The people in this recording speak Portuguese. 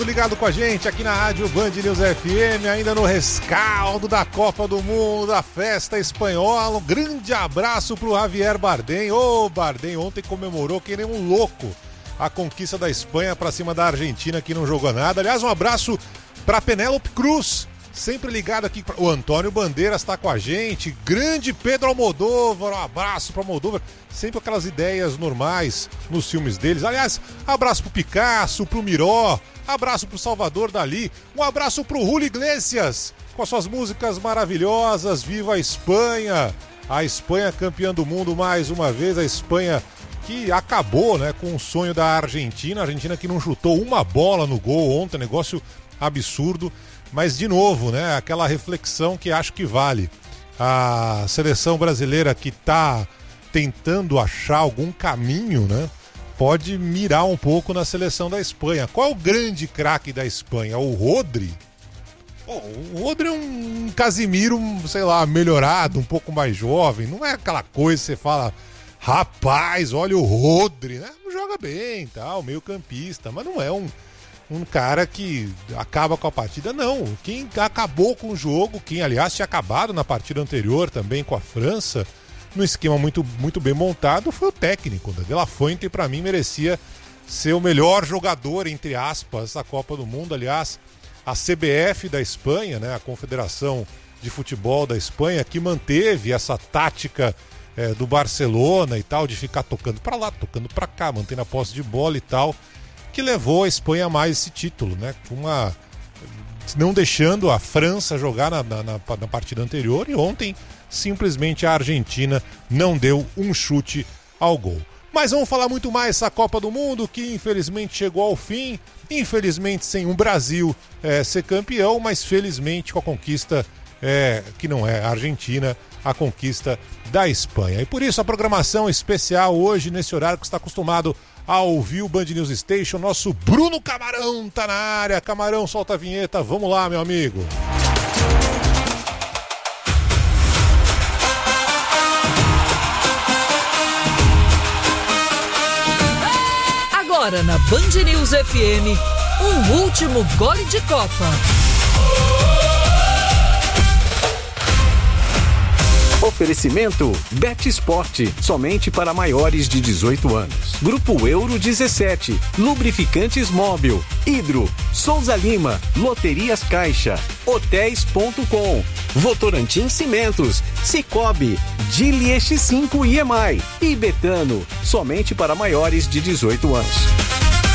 Ligado com a gente aqui na Rádio Band News FM, ainda no rescaldo da Copa do Mundo, da festa espanhola. Um grande abraço pro Javier Bardem. Bardem ontem comemorou que nem um louco a conquista da Espanha pra cima da Argentina, que não jogou nada. Aliás, um abraço pra Penélope Cruz, sempre ligado aqui. O Antônio Bandeiras tá com a gente. Grande Pedro Almodóvar, um abraço pra Almodóvar. Sempre aquelas ideias normais nos filmes deles. Aliás, abraço pro Picasso, pro Miró. Abraço pro Salvador Dalí, um abraço pro Julio Iglesias, com as suas músicas maravilhosas. Viva a Espanha! A Espanha campeã do mundo mais uma vez, a Espanha que acabou, né, com o sonho da Argentina, a Argentina que não chutou uma bola no gol ontem, negócio absurdo, mas de novo, né, aquela reflexão que acho que vale. A seleção brasileira que tá tentando achar algum caminho, né, pode mirar um pouco na seleção da Espanha. Qual é o grande craque da Espanha? O Rodri? O Rodri é um Casimiro, sei lá, melhorado, um pouco mais jovem. Não é aquela coisa que você fala, rapaz, olha o Rodri, né? Joga bem, tal, meio campista, mas não é um cara que acaba com a partida, não. Quem acabou com o jogo, quem aliás tinha acabado na partida anterior também com a França, no esquema muito, muito bem montado, foi o técnico. De La Fuente, para mim, merecia ser o melhor jogador, entre aspas, da Copa do Mundo. Aliás, a CBF da Espanha, né, a Confederação de Futebol da Espanha, que manteve essa tática do Barcelona e tal, de ficar tocando para lá, tocando para cá, mantendo a posse de bola e tal, que levou a Espanha a mais esse título, né, não deixando a França jogar na partida anterior, e ontem simplesmente a Argentina não deu um chute ao gol. Mas vamos falar muito mais dessa Copa do Mundo, que infelizmente chegou ao fim, infelizmente sem o Brasil ser campeão, mas felizmente com a conquista, que não é a Argentina, a conquista da Espanha. E por isso a programação especial hoje, nesse horário que você está acostumado a ouvir o Band News Station, nosso Bruno Camarão tá na área. Camarão, solta a vinheta, vamos lá, meu amigo. Agora na Band News FM, um último gole de Copa. Oferecimento Bet Sport, somente para maiores de 18 anos. Grupo Euro 17, Lubrificantes Móbil, Hidro, Souza Lima, Loterias Caixa, Hotéis.com, Votorantim Cimentos, Cicobi, Gili X5 e EMAI e Betano, somente para maiores de 18 anos.